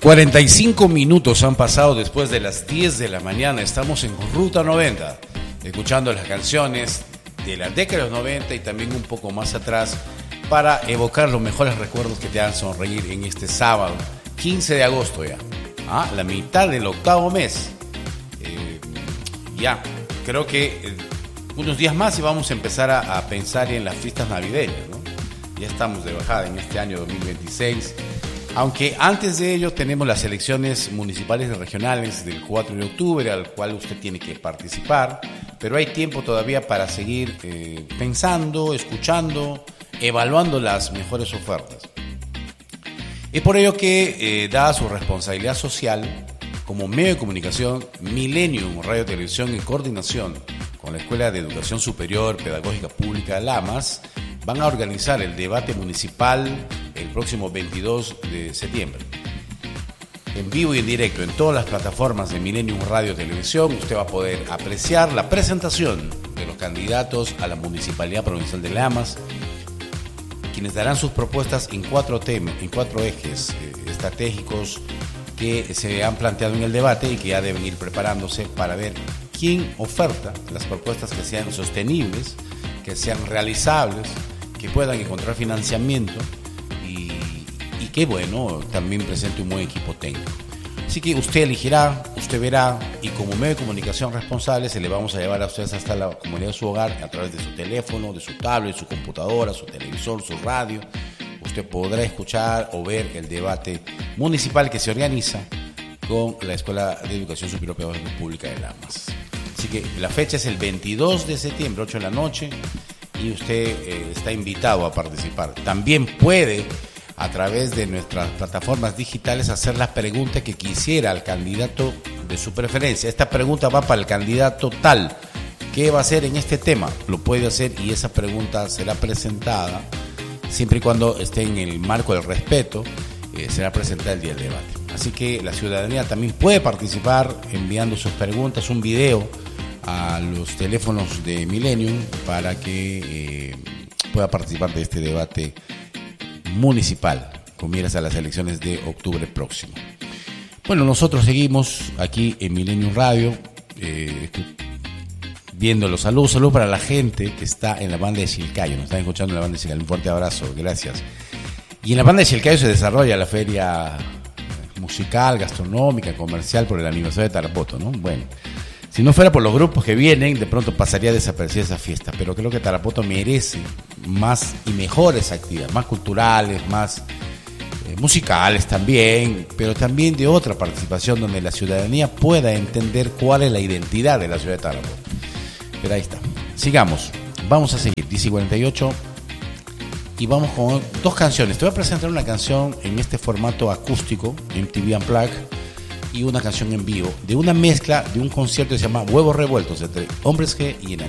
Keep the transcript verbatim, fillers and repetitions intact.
cuarenta y cinco minutos han pasado después de las diez de la mañana. Estamos en Ruta noventa, escuchando las canciones de la década de los noventa y también un poco más atrás para evocar los mejores recuerdos que te hagan sonreír en este sábado, quince de agosto ya. Ah, la mitad del octavo mes. Eh, ya, creo que eh, unos días más y vamos a empezar a, a pensar en las fiestas navideñas, ¿no? Ya estamos de bajada en este año dos mil veintiséis. Aunque antes de ello tenemos las elecciones municipales y regionales del cuatro de octubre, al cual usted tiene que participar, pero hay tiempo todavía para seguir eh, pensando, escuchando, evaluando las mejores ofertas. Es por ello que, eh, dada su responsabilidad social, como medio de comunicación, Millennium Radio Televisión, en coordinación con la Escuela de Educación Superior Pedagógica Pública de Lamas, van a organizar el debate municipal el próximo veintidós de septiembre. En vivo y en directo en todas las plataformas de Millennium Radio Televisión, usted va a poder apreciar la presentación de los candidatos a la Municipalidad Provincial de Lamas, quienes darán sus propuestas en cuatro temas, en cuatro ejes eh, estratégicos que se han planteado en el debate y que ya deben ir preparándose para ver quién oferta las propuestas que sean sostenibles, que sean realizables, que puedan encontrar financiamiento y, y que, bueno, también presente un buen equipo técnico. Así que usted elegirá, usted verá, y como medio de comunicación responsable se le vamos a llevar a ustedes hasta la comunidad de su hogar a través de su teléfono, de su tablet, su computadora, su televisor, su radio. Usted podrá escuchar o ver el debate municipal que se organiza con la Escuela de Educación Superior Pedagógica Pública de Lamas. Así que la fecha es el veintidós de septiembre, ocho de la noche, y usted eh, está invitado a participar. También puede, a través de nuestras plataformas digitales, hacer la pregunta que quisiera al candidato de su preferencia. Esta pregunta va para el candidato tal. ¿Qué va a hacer en este tema? Lo puede hacer y esa pregunta será presentada, siempre y cuando esté en el marco del respeto, eh, será presentada el día del debate. Así que la ciudadanía también puede participar enviando sus preguntas, un video a los teléfonos de Millennium para que eh, pueda participar de este debate municipal con miras a las elecciones de octubre próximo. Bueno, nosotros seguimos aquí en Millennium Radio eh, viendo los saludos, saludos para la gente que está en la banda de Chilcayo, nos están escuchando en la banda de Chilcayo, un fuerte abrazo, gracias. Y en la banda de Chilcayo se desarrolla la feria musical, gastronómica, comercial por el aniversario de Tarapoto, ¿no? Bueno, si no fuera por los grupos que vienen, de pronto pasaría desaparecida esa fiesta, pero creo que Tarapoto merece más y mejores actividades, más culturales, más eh, musicales también, pero también de otra participación donde la ciudadanía pueda entender cuál es la identidad de la ciudad de Tarapoto. Pero ahí está. Sigamos, vamos a seguir, diez y cuarenta y ocho, y vamos con dos canciones. Te voy a presentar una canción en este formato acústico, M T V Unplugged, y una canción en vivo de una mezcla de un concierto que se llama Huevos Revueltos entre Hombres G y Enanitos.